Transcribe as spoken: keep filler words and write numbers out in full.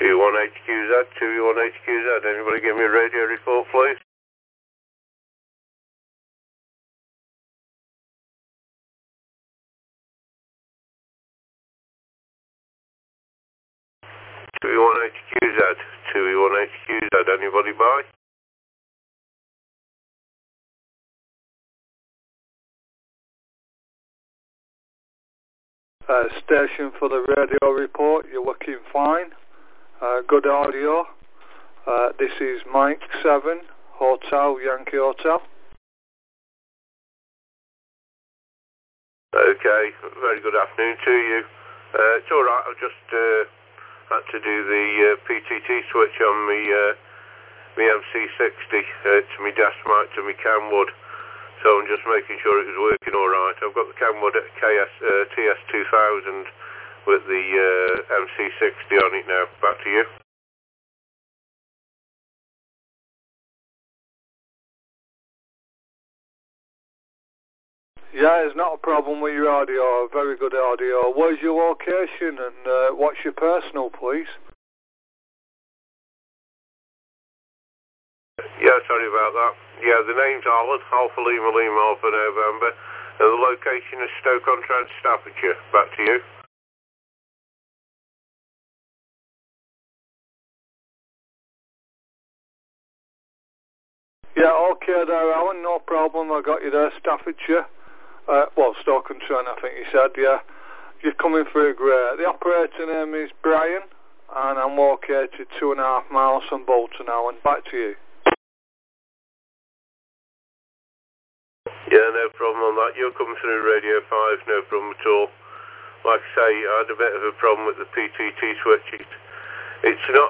two one H Q Z, two one H Q Z. Anybody give me a radio report, please? two one H Q Z, two one H Q Z. Anybody by? Uh, station for the radio report, you're looking fine. Uh, good audio. Uh, this is Mike seven, Hotel, Yankee Hotel. Okay, very good afternoon to you. Uh, it's alright, I've just uh, had to do the uh, P T T switch on me, uh, me M C sixty uh, to me dash mic to me Camwood. So I'm just making sure it was working alright. I've got the Camwood K S, uh, T S two thousand with the uh, M C sixty on it now. Back to you. Yeah, it's not a problem with your audio, very good audio. Where's your location and uh, what's your personal, please? Yeah, sorry about that. Yeah, the name's Alan, Alpha Lima Lima Alpha November, and the location is Stoke-on-Trent, Staffordshire. Back to you. Yeah, okay there, Alan, no problem. I got you there, Staffordshire. Uh, well, Stoke-on-Trent, I think you said, yeah. You're coming through great. The operator name is Brian, and I'm located two and a half miles from Bolton, Alan. Back to you. Yeah, no problem on that. You're coming through Radio five, no problem at all. Like I say, I had a bit of a problem with the P T T switch. It's not